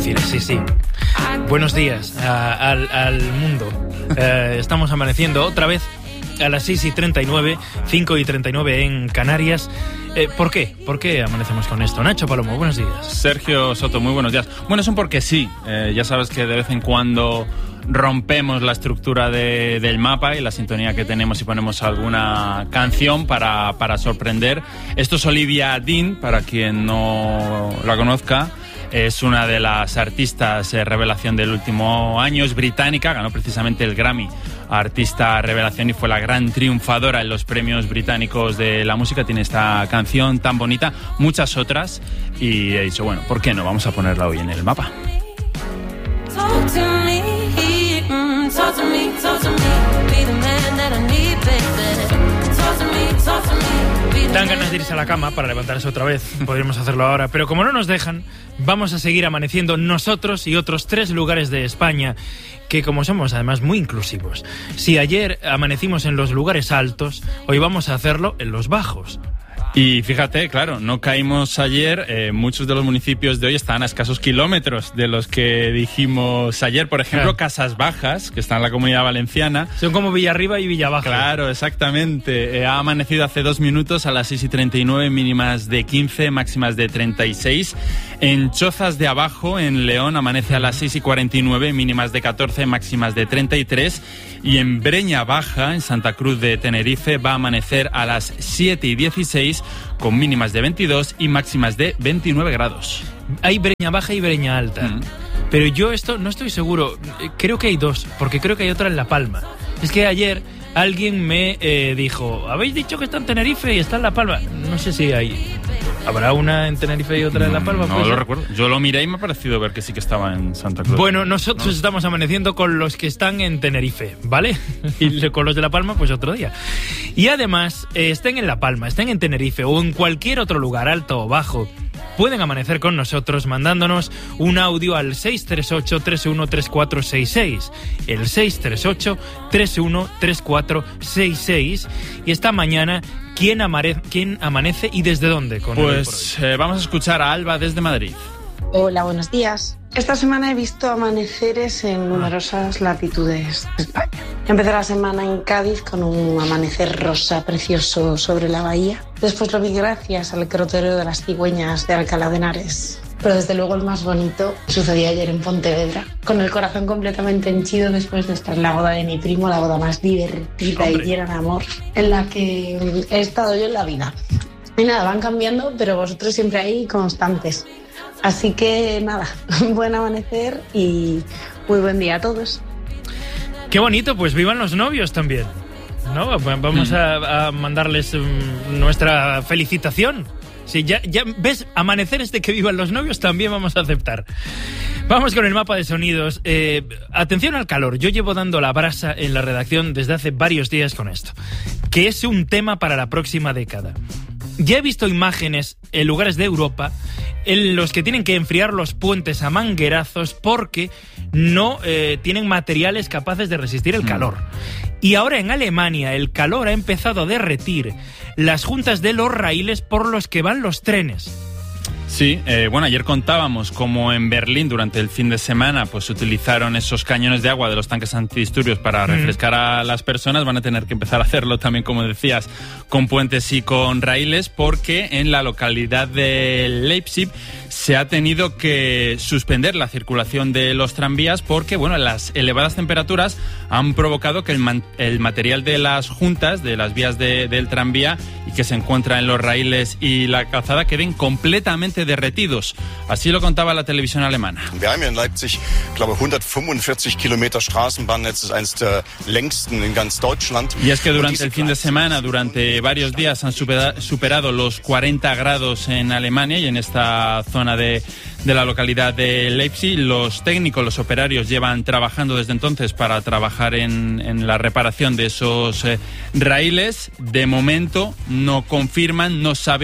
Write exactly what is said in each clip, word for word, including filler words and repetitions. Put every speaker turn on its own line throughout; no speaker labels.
decir, sí, sí. Buenos días a, al, al mundo. Eh, estamos amaneciendo otra vez a las seis y treinta y nueve, cinco y treinta y nueve en Canarias. Eh, ¿Por qué? ¿Por qué amanecemos con esto? Nacho Palomo, buenos días.
Sergio Soto, muy buenos días. Bueno, es un porque sí. Eh, ya sabes que de vez en cuando rompemos la estructura de, del mapa y la sintonía que tenemos y ponemos alguna canción para, para sorprender. Esto es Olivia Dean, para quien no la conozca. Es una de las artistas eh, revelación del último año, es británica, ganó precisamente el Grammy a Artista Revelación y fue la gran triunfadora en los premios británicos de la música. Tiene esta canción tan bonita, muchas otras, y he dicho, bueno, ¿por qué no? Vamos a ponerla hoy en el mapa.
Talk to me, mm, talk to me, talk to me, be the man that I need, baby. Talk to me, talk to me, be the
Dan ganas de irse a la cama para levantarse otra vez. Podríamos hacerlo ahora, pero como no nos dejan, vamos a seguir amaneciendo nosotros y otros tres lugares de España, que como somos además muy inclusivos, si ayer amanecimos en los lugares altos, hoy vamos a hacerlo en los bajos.
Y fíjate, claro, no caímos ayer, eh, muchos de los municipios de hoy están a escasos kilómetros de los que dijimos ayer. Por ejemplo, claro. Casas Bajas, que está en la Comunidad Valenciana.
Son como Villarriba y Villabajo.
Claro, exactamente. Eh, ha amanecido hace dos minutos a las seis y treinta y nueve, mínimas de quince, máximas de treinta y seis. En Chozas de Abajo, en León, amanece a las seis y cuarenta y nueve, mínimas de catorce, máximas de treinta y tres. Y en Breña Baja, en Santa Cruz de Tenerife, va a amanecer a las siete y dieciséis, con mínimas de veintidós y máximas de veintinueve grados.
Hay Breña Baja y Breña Alta, mm. pero yo esto no estoy seguro. Creo que hay dos, porque creo que hay otra en La Palma. Es que ayer alguien me eh, dijo, habéis dicho que está en Tenerife y está en La Palma. No sé si hay... ¿Habrá una en Tenerife y otra en La Palma?
No,
pues
lo recuerdo. Yo lo miré y me ha parecido ver que sí que estaba en Santa Cruz.
Bueno, nosotros ¿no? estamos amaneciendo con los que están en Tenerife, ¿vale? Y con los de La Palma, pues otro día. Y además, eh, estén en La Palma, estén en Tenerife o en cualquier otro lugar, alto o bajo, pueden amanecer con nosotros mandándonos un audio al seis tres ocho, tres uno tres cuatro seis seis. El seis tres ocho, tres uno tres cuatro seis seis. Y esta mañana... ¿Quién, amare- ¿Quién amanece y desde dónde? Con
pues eh, vamos a escuchar a Alba desde Madrid.
Hola, buenos días. Esta semana he visto amaneceres en numerosas latitudes de España. Empecé la semana en Cádiz con un amanecer rosa precioso sobre la bahía. Después lo vi gracias al crotero de las cigüeñas de Alcalá de Henares. Pero desde luego el más bonito sucedió ayer en Pontevedra, con el corazón completamente henchido después de estar en la boda de mi primo, la boda más divertida Hombre. y llena de amor en la que he estado yo en la vida. Y nada, van cambiando, pero vosotros siempre ahí constantes. Así que nada, buen amanecer y muy buen día a todos.
Qué bonito, pues vivan los novios también, ¿no? Vamos a, a mandarles um, nuestra felicitación. Sí, ya, ya ves, amaneceres de que vivan los novios también vamos a aceptar. Vamos con el mapa de sonidos. Eh, atención al calor. Yo llevo dando la brasa en la redacción desde hace varios días con esto, que es un tema para la próxima década. Ya he visto imágenes en lugares de Europa en los que tienen que enfriar los puentes a manguerazos porque no eh, tienen materiales capaces de resistir el calor. Y ahora en Alemania el calor ha empezado a derretir las juntas de los raíles por los que van los trenes.
Sí, eh, bueno, ayer contábamos cómo en Berlín durante el fin de semana pues utilizaron esos cañones de agua de los tanques antidisturbios para refrescar a las personas. Van a tener que empezar a hacerlo también, como decías, con puentes y con raíles, porque en la localidad de Leipzig se ha tenido que suspender la circulación de los tranvías porque, bueno, las elevadas temperaturas han provocado que el, man- el material de las juntas, de las vías de, del tranvía y que se encuentra en los raíles y la calzada queden completamente derretidos. Así lo contaba la televisión alemana.
Wir haben hier in Leipzig, glaube hundertfünfundvierzig Kilometer Straßenbahnnetz, es eines der längsten in ganz Deutschland.
Y es que durante el fin de semana, durante varios días, han supera- superado los cuarenta grados en Alemania y en esta zona de, de la localidad de Leipzig. Los técnicos, los operarios llevan trabajando desde entonces para trabajar en, en la reparación de esos eh, raíles. De momento no confirman, no saben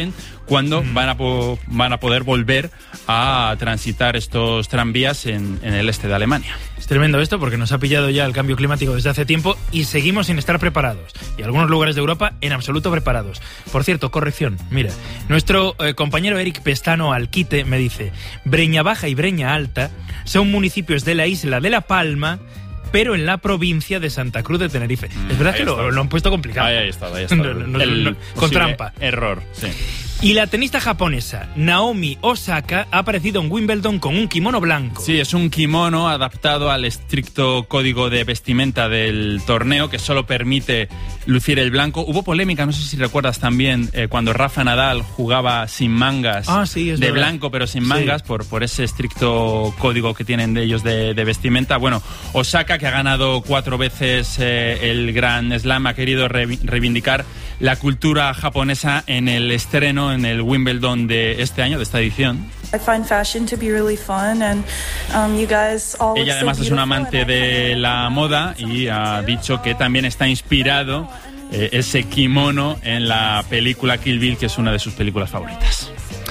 cuándo mm. van, a po- van a poder volver a transitar estos tranvías en, en el este de Alemania.
Es tremendo esto porque nos ha pillado ya el cambio climático desde hace tiempo y seguimos sin estar preparados. Y algunos lugares de Europa en absoluto preparados. Por cierto, corrección, mira, nuestro eh, compañero Eric Pestano Alquite me dice: Breña Baja y Breña Alta son municipios de la isla de La Palma, pero en la provincia de Santa Cruz de Tenerife. Mm, es verdad que lo, lo han puesto complicado.
Ahí, ahí está, ahí está.
No, no,
el
no, con trampa.
Error, sí.
Y la tenista japonesa Naomi Osaka ha aparecido en Wimbledon con un kimono blanco.
Sí, es un kimono adaptado al estricto código de vestimenta del torneo que solo permite lucir el blanco. Hubo polémica, no sé si recuerdas también, eh, cuando Rafa Nadal jugaba sin mangas,
ah, sí, es
de
verdad.
blanco pero sin mangas, sí. por, por ese estricto código que tienen de ellos de, de vestimenta. Bueno, Osaka, que ha ganado cuatro veces eh, el Grand Slam, ha querido re- reivindicar la cultura japonesa en el estreno en el Wimbledon de este año, de esta edición. Ella además es una amante de la moda y ha dicho que también está inspirado eh, ese kimono en la película Kill Bill, que es una de sus películas favoritas.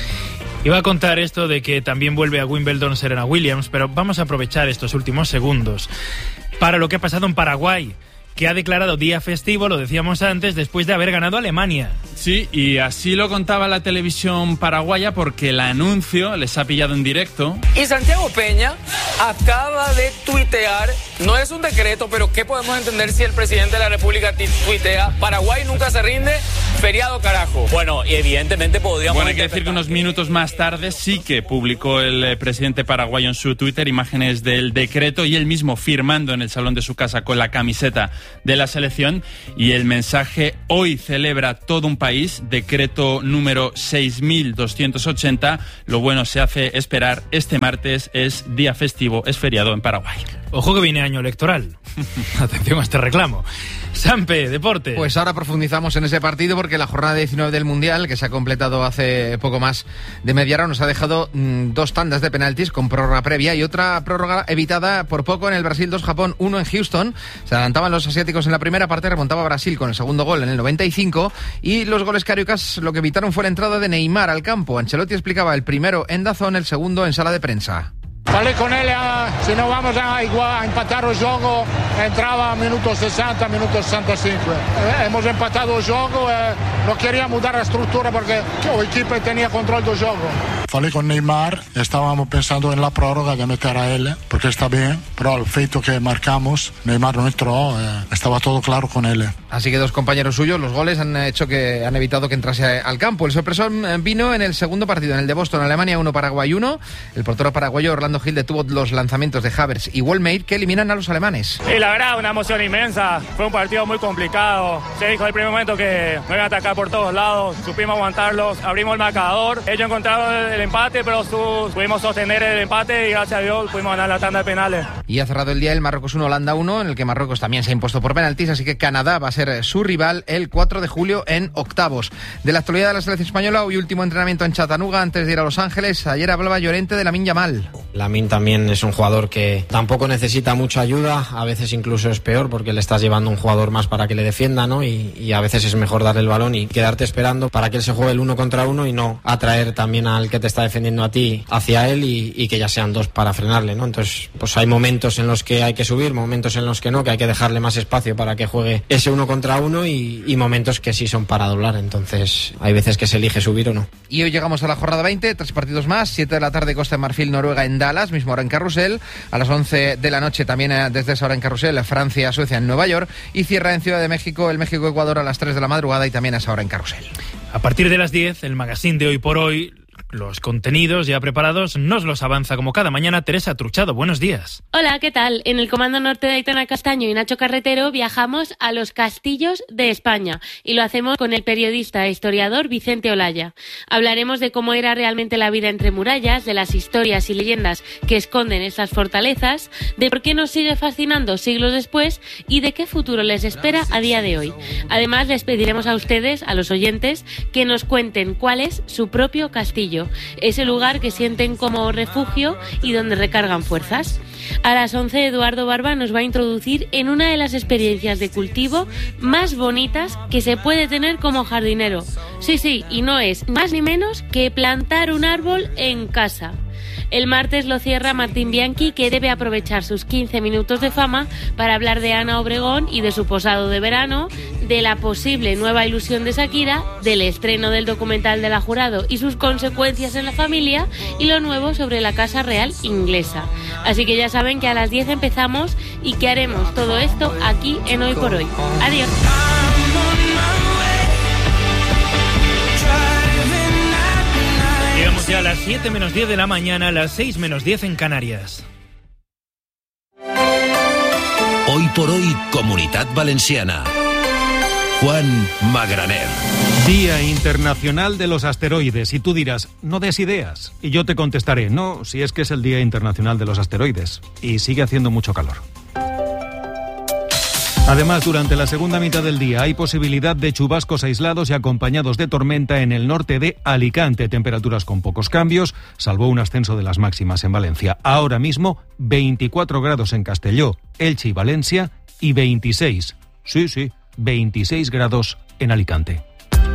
Iba a contar esto de que también vuelve a Wimbledon Serena Williams, pero vamos a aprovechar estos últimos segundos para lo que ha pasado en Paraguay, que ha declarado día festivo, lo decíamos antes, después de haber ganado a Alemania.
Sí, y así lo contaba la televisión paraguaya porque el anuncio les ha pillado en directo.
Y Santiago Peña acaba de tuitear, no es un decreto, pero ¿qué podemos entender si el presidente de la República tuitea? Paraguay nunca se rinde, feriado carajo. Bueno, y evidentemente podríamos...
Bueno, hay que decir que unos minutos más tarde sí que publicó el eh, presidente paraguayo en su Twitter imágenes del decreto y él mismo firmando en el salón de su casa con la camiseta de la selección, y el mensaje: hoy celebra todo un país, decreto número seis mil doscientos ochenta, lo bueno se hace esperar, este martes es día festivo, es feriado en Paraguay.
Ojo que viene año electoral. Atención a este reclamo. Sampe, deporte.
Pues ahora profundizamos en ese partido porque la jornada diecinueve del Mundial, que se ha completado hace poco más de media hora, nos ha dejado mmm, dos tandas de penaltis con prórroga previa y otra prórroga evitada por poco en el Brasil dos Japón uno en Houston. Se adelantaban los asiáticos en la primera parte, remontaba Brasil con el segundo gol en el noventa y cinco y los goles cariocas lo que evitaron fue la entrada de Neymar al campo. Ancelotti explicaba: el primero en DAZN, el segundo en sala de prensa.
Falei con él, uh, si no vamos a, igual, a empatar el juego, entraba a minuto sesenta, minuto sesenta y cinco. Eh, hemos empatado el juego, eh, no quería mudar la estructura porque el equipo tenía control del juego. Falei con Neymar, estábamos pensando en la prórroga de meter a él, porque está bien, pero el feito que marcamos, Neymar no entró, eh, estaba todo claro con él.
Así que dos compañeros suyos, los goles han hecho que han evitado que entrase al campo. El sorpresón vino en el segundo partido, en el de Boston, Alemania uno, Paraguay uno. El portero paraguayo Orlando Gil detuvo los lanzamientos de Havertz y Wellmade, que eliminan a los alemanes.
Y la verdad, una emoción inmensa. Fue un partido muy complicado. Se dijo el primer momento que nos iban a atacar por todos lados. Supimos aguantarlos, abrimos el marcador. Ellos encontraron el empate, pero su, pudimos sostener el empate y gracias a Dios pudimos ganar la tanda de penales.
Y ha cerrado el día el Marruecos uno, Holanda uno, en el que Marruecos también se ha impuesto por penaltis, así que Canadá va a ser su rival el cuatro de julio en octavos. De la actualidad de la selección española, hoy último entrenamiento en Chattanooga antes de ir a Los Ángeles. Ayer hablaba Llorente de Lamine Yamal.
Lamine también es un jugador que tampoco necesita mucha ayuda, a veces incluso es peor porque le estás llevando un jugador más para que le defienda, ¿no? Y, y a veces es mejor darle el balón y quedarte esperando para que él se juegue el uno contra uno y no atraer también al que te está defendiendo a ti hacia él y, y que ya sean dos para frenarle, ¿no? Entonces, pues hay momentos en los que hay que subir, momentos en los que no, que hay que dejarle más espacio para que juegue ese uno contra uno y, y momentos que sí son para doblar, entonces hay veces que se elige subir o no.
Y hoy llegamos a la jornada veinte, tres partidos más, siete de la tarde Costa de Marfil, Noruega en Dallas, mismo hora en Carrusel, a las once de la noche también desde esa hora en Carrusel, Francia, Suecia en Nueva York, y cierra en Ciudad de México el México-Ecuador a las tres de la madrugada y también a esa hora en Carrusel.
A partir de las diez, el magazine de Hoy por Hoy, los contenidos ya preparados, nos los avanza como cada mañana Teresa Truchado. Buenos días.
Hola, ¿qué tal? En el Comando Norte de Aitana Castaño y Nacho Carretero viajamos a los castillos de España y lo hacemos con el periodista e historiador Vicente Olaya. Hablaremos de cómo era realmente la vida entre murallas, de las historias y leyendas que esconden esas fortalezas, de por qué nos sigue fascinando siglos después y de qué futuro les espera a día de hoy. Además, les pediremos a ustedes, a los oyentes, que nos cuenten cuál es su propio castillo, ese lugar que sienten como refugio y donde recargan fuerzas. A las once, Eduardo Barba nos va a introducir en una de las experiencias de cultivo más bonitas que se puede tener como jardinero. Sí, sí, y no es más ni menos que plantar un árbol en casa. El martes lo cierra Martín Bianchi, que debe aprovechar sus quince minutos de fama para hablar de Ana Obregón y de su posado de verano, de la posible nueva ilusión de Shakira, del estreno del documental de La Jurado y sus consecuencias en la familia, y lo nuevo sobre la Casa Real inglesa. Así que ya saben que a las diez empezamos y que haremos todo esto aquí en Hoy por Hoy. Adiós.
Llegamos ya a las siete menos diez de la mañana, a las seis menos diez en Canarias.
Hoy por Hoy, Comunitat Valenciana. Juan Magraner.
Día Internacional de los Asteroides. Y tú dirás, no des ideas. Y yo te contestaré, no, si es que es el Día Internacional de los Asteroides. Y sigue haciendo mucho calor. Además, durante la segunda mitad del día hay posibilidad de chubascos aislados y acompañados de tormenta en el norte de Alicante. Temperaturas con pocos cambios, salvo un ascenso de las máximas en Valencia. Ahora mismo, veinticuatro grados en Castelló, Elche y Valencia, y veintiséis, sí, sí, veintiséis grados en Alicante.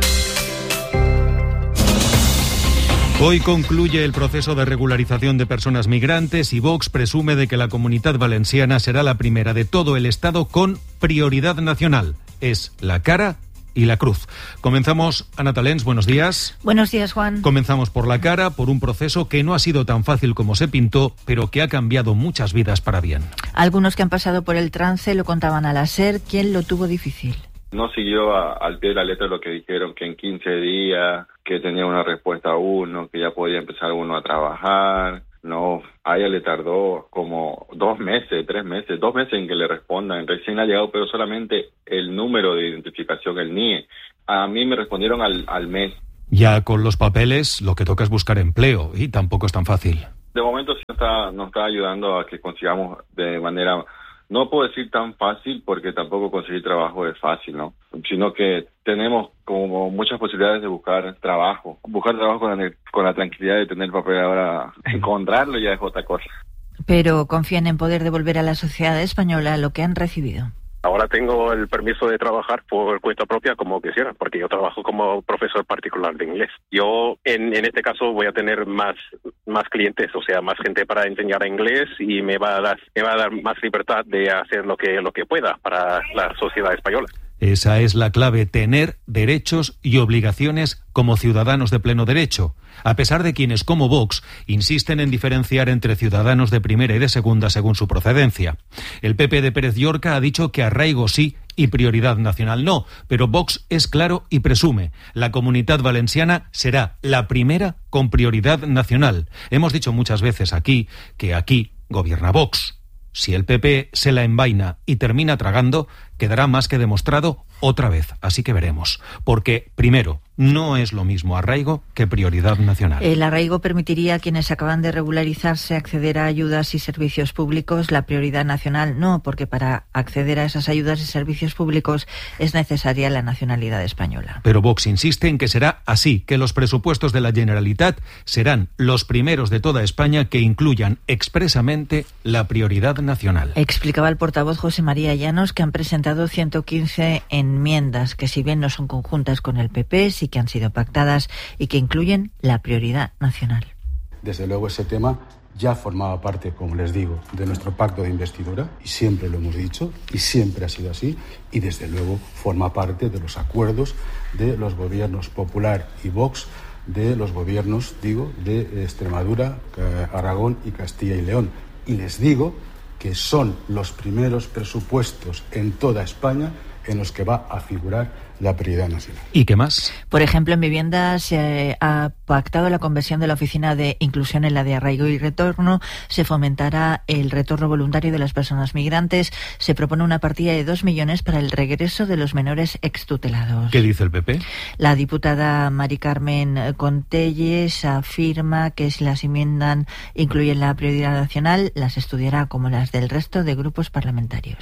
Hoy concluye el proceso de regularización de personas migrantes y Vox presume de que la Comunitat Valenciana será la primera de todo el Estado con prioridad nacional. Es la cara y la cruz. Comenzamos, Ana Talens, buenos días.
Buenos días, Juan.
Comenzamos por la cara, por un proceso que no ha sido tan fácil como se pintó, pero que ha cambiado muchas vidas para bien.
Algunos que han pasado por el trance lo contaban a la SER. ¿Quién lo tuvo difícil?
No siguió a, al pie de la letra lo que dijeron, que en quince días, que tenía una respuesta uno, que ya podía empezar uno a trabajar. No, a ella le tardó como dos meses, tres meses, dos meses en que le respondan. Recién ha llegado, pero solamente el número de identificación, el N I E. A mí me respondieron al, al mes.
Ya con los papeles lo que toca es buscar empleo y tampoco es tan fácil.
De momento sí nos está, nos está ayudando a que consigamos de manera... No puedo decir tan fácil porque tampoco conseguir trabajo es fácil, ¿no? Sino que tenemos como muchas posibilidades de buscar trabajo. Buscar trabajo con la, con la tranquilidad de tener papel, ahora encontrarlo ya es otra cosa.
Pero confían en poder devolver a la sociedad española lo que han recibido.
Ahora tengo el permiso de trabajar por cuenta propia como quisiera, porque yo trabajo como profesor particular de inglés. Yo, en, en este caso, voy a tener más más clientes, o sea, más gente para enseñar inglés y me va a dar me va a dar más libertad de hacer lo que lo que pueda para la sociedad española.
Esa es la clave, tener derechos y obligaciones como ciudadanos de pleno derecho, a pesar de quienes, como Vox, insisten en diferenciar entre ciudadanos de primera y de segunda según su procedencia. El P P de Pérez Llorca ha dicho que arraigo sí y prioridad nacional no, pero Vox es claro y presume, la Comunitat Valenciana será la primera con prioridad nacional. Hemos dicho muchas veces aquí que aquí gobierna Vox. Si el P P se la envaina y termina tragando, quedará más que demostrado otra vez. Así que veremos. Porque, primero, no es lo mismo arraigo que prioridad nacional.
El arraigo permitiría a quienes acaban de regularizarse acceder a ayudas y servicios públicos. La prioridad nacional no, porque para acceder a esas ayudas y servicios públicos es necesaria la nacionalidad española.
Pero Vox insiste en que será así, que los presupuestos de la Generalitat serán los primeros de toda España que incluyan expresamente la prioridad nacional.
Explicaba el portavoz José María Llanos que han presentado ciento quince enmiendas que, si bien no son conjuntas con el P P, sí que han sido pactadas y que incluyen la prioridad nacional.
Desde luego ese tema ya formaba parte, como les digo, de nuestro pacto de investidura y siempre lo hemos dicho y siempre ha sido así, y desde luego forma parte de los acuerdos de los gobiernos Popular y Vox, de los gobiernos, digo, de Extremadura, Aragón y Castilla y León. Y les digo que son los primeros presupuestos en toda España en los que va a figurar la prioridad nacional.
¿Y qué más?
Por ejemplo, en vivienda se ha pactado la conversión de la Oficina de Inclusión en la de Arraigo y Retorno, se fomentará el retorno voluntario de las personas migrantes, se propone una partida de dos millones para el regreso de los menores extutelados.
¿Qué dice el P P?
La diputada Mari Carmen Contelles afirma que si las enmiendas incluyen la prioridad nacional, las estudiará como las del resto de grupos parlamentarios.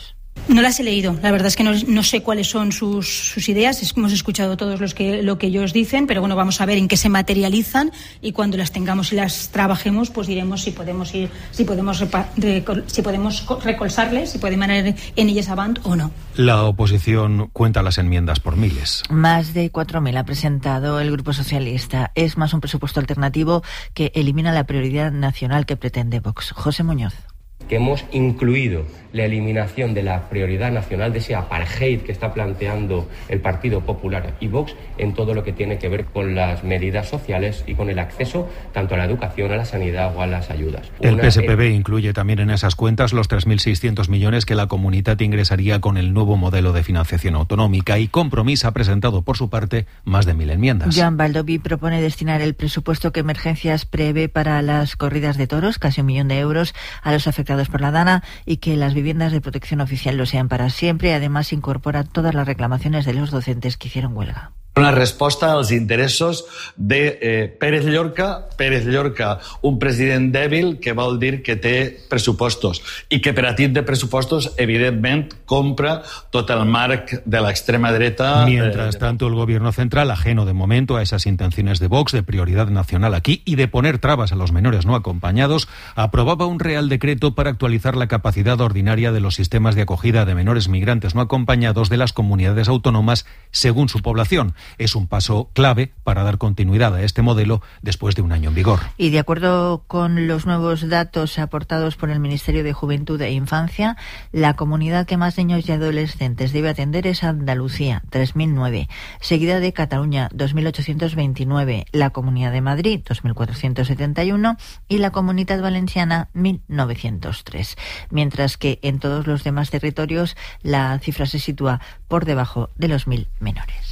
No las he leído, la verdad es que no, no sé cuáles son sus, sus ideas, es, hemos escuchado todos los que, lo que ellos dicen, pero bueno, vamos a ver en qué se materializan y cuando las tengamos y las trabajemos, pues diremos si podemos ir, si podemos, repa, recol, si podemos recolzarles, si podemos ir en ellas avant o no.
La oposición cuenta las enmiendas por miles.
Más de cuatro mil ha presentado el Grupo Socialista. Es más un presupuesto alternativo que elimina la prioridad nacional que pretende Vox. José Muñoz.
Que hemos incluido la eliminación de la prioridad nacional, de ese apartheid que está planteando el Partido Popular y Vox en todo lo que tiene que ver con las medidas sociales y con el acceso tanto a la educación, a la sanidad o a las ayudas.
El
Una,
P S P B
eh,
incluye también en esas cuentas los tres mil seiscientos millones que la comunidad ingresaría con el nuevo modelo de financiación autonómica, y Compromís ha presentado por su parte más de mil enmiendas.
Joan Baldoví propone destinar el presupuesto que Emergencias prevé para las corridas de toros, casi un millón de euros, a los afectados por la Dana, y que las viviendas de protección oficial lo sean para siempre. Además, incorpora todas las reclamaciones de los docentes que hicieron huelga.
Una resposta als interessos de eh, Pérez Llorca. Pérez Llorca, un president dèbil que vol dir que té pressupostos i que per a tip de pressupostos, evidentment, compra tot el marc de la extrema dreta.
Mientras
eh,
tanto, el gobierno central, ajeno de momento a esas intenciones de Vox de prioridad nacional aquí y de poner trabas a los menores no acompañados, aprobaba un real decreto para actualizar la capacidad ordinaria de los sistemas de acogida de menores migrantes no acompañados de las comunidades autónomas según su población. Es un paso clave para dar continuidad a este modelo después de un año en vigor.
Y de acuerdo con los nuevos datos aportados por el Ministerio de Juventud e Infancia, la comunidad que más niños y adolescentes debe atender es Andalucía, tres mil nueve, seguida de Cataluña, dos mil ochocientos veintinueve, la Comunidad de Madrid, dos mil cuatrocientos setenta y uno y la Comunidad Valenciana, mil novecientos tres. Mientras que en todos los demás territorios la cifra se sitúa por debajo de los mil menores.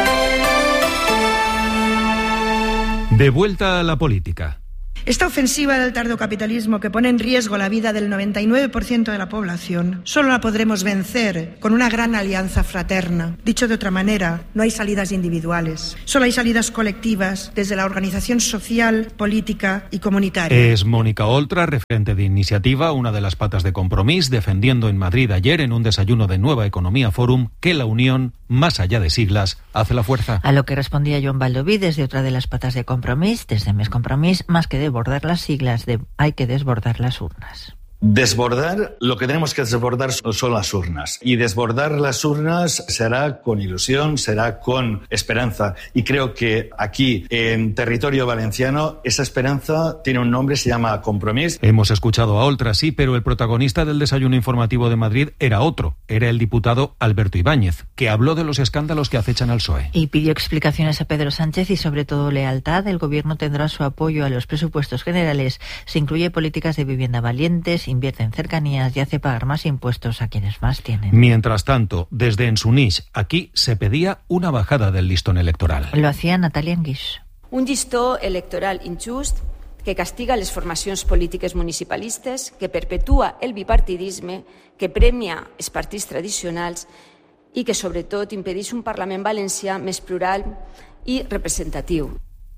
De vuelta a la política.
Esta ofensiva del tardocapitalismo que pone en riesgo la vida del noventa y nueve por ciento de la población solo la podremos vencer con una gran alianza fraterna. Dicho de otra manera, no hay salidas individuales, solo hay salidas colectivas desde la organización social, política y comunitaria.
Es Mónica Oltra, referente de Iniciativa, una de las patas de Compromís, defendiendo en Madrid ayer en un desayuno de Nueva Economía Forum que la unión, más allá de siglas, hace la fuerza.
A lo que respondía Joan Baldoví desde otra de las patas de Compromís, desde Més Compromís, más que desbordar las siglas, de, hay que desbordar las urnas.
Desbordar, lo que tenemos que desbordar son las urnas. Y desbordar las urnas será con ilusión, será con esperanza. Y creo que aquí, en territorio valenciano, esa esperanza tiene un nombre, se llama Compromís.
Hemos escuchado a Oltra, sí, pero el protagonista del desayuno informativo de Madrid era otro. Era el diputado Alberto Ibáñez, que habló de los escándalos que acechan al P S O E.
Y pidió explicaciones a Pedro Sánchez y sobre todo lealtad. El gobierno tendrá su apoyo a los presupuestos generales. Se incluye políticas de vivienda valientes, invierte en cercanías y hace pagar más impuestos a quienes más tienen.
Mientras tanto, desde Ensunís, aquí se pedía una bajada del listón electoral.
Lo hacía Natalia Anguix.
Un llistó electoral injust que castiga les formacions polítiques municipalistes, que perpetua el bipartidisme, que premia els partits tradicionals i que, sobretot, impedeix un Parlament valencià més plural i representatiu.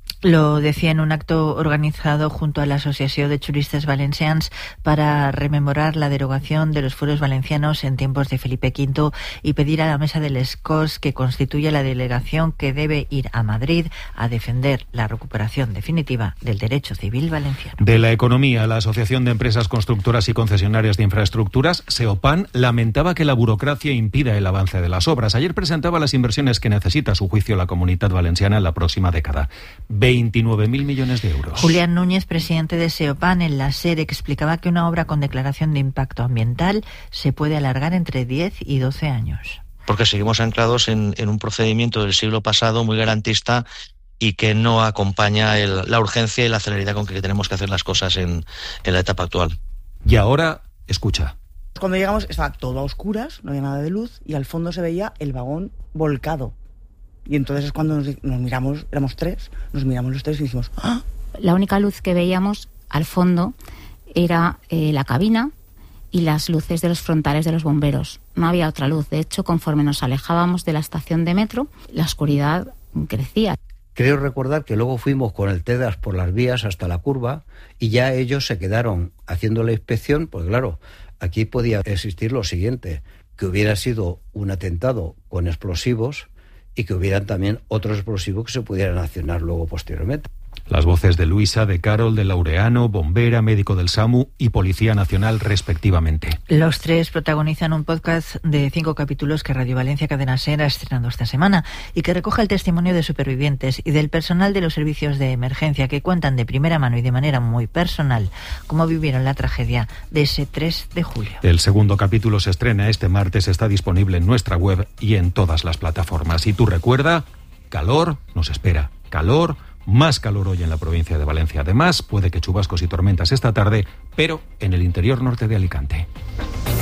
Lo decía en un acto organizado junto a la Asociación de Juristes Valencians para rememorar la derogación de los fueros valencianos en tiempos de Felipe quinto y pedir a la Mesa de les Corts que constituye la delegación que debe ir a Madrid a defender la recuperación definitiva del derecho civil valenciano.
De la economía, la Asociación de Empresas Constructoras y Concesionarias de Infraestructuras, SEOPAN, lamentaba que la burocracia impida el avance de las obras. Ayer presentaba las inversiones que necesita, a su juicio, la Comunidad Valenciana en la próxima década. veintinueve mil millones de euros.
Julián Núñez, presidente de SEOPAN, en la SER explicaba que una obra con declaración de impacto ambiental se puede alargar entre diez y doce años.
Porque seguimos anclados en, en un procedimiento del siglo pasado muy garantista y que no acompaña el, la urgencia y la celeridad con que tenemos que hacer las cosas en, en la etapa actual.
Y ahora, escucha.
Cuando llegamos estaba todo a oscuras, no había nada de luz y al fondo se veía el vagón volcado. Y entonces es cuando nos, nos miramos, éramos tres, nos miramos los tres y dijimos ¡ah!
La única luz que veíamos al fondo era eh, la cabina y las luces de los frontales de los bomberos. No había otra luz. De hecho, conforme nos alejábamos de la estación de metro, la oscuridad crecía.
Creo recordar que luego fuimos con el TEDAS por las vías hasta la curva y ya ellos se quedaron haciendo la inspección, pues claro, aquí podía existir lo siguiente. que hubiera sido un atentado con explosivos y que hubieran también otros explosivos que se pudieran accionar luego posteriormente.
Las voces de Luisa, de Carol, de Laureano, bombera, médico del SAMU y Policía Nacional, respectivamente.
Los tres protagonizan un podcast de cinco capítulos que Radio Valencia Cadena Ser ha estrenado esta semana y que recoge el testimonio de supervivientes y del personal de los servicios de emergencia que cuentan de primera mano y de manera muy personal cómo vivieron la tragedia de ese tres de julio.
El segundo capítulo se estrena este martes, está disponible en nuestra web y en todas las plataformas. Y tú recuerda, calor nos espera, calor. Más calor hoy en la provincia de Valencia. Además, puede que chubascos y tormentas esta tarde, pero en el interior norte de Alicante.